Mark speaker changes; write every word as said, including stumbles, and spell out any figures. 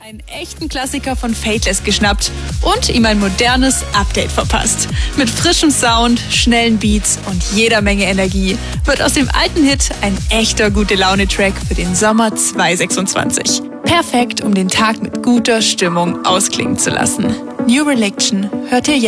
Speaker 1: Einen echten Klassiker von Faithless geschnappt und ihm ein modernes Update verpasst. Mit frischem Sound, schnellen Beats und jeder Menge Energie wird aus dem alten Hit ein echter Gute-Laune-Track für den Sommer zwanzig sechsundzwanzig. Perfekt, um den Tag mit guter Stimmung ausklingen zu lassen. New Religion hört ihr jetzt.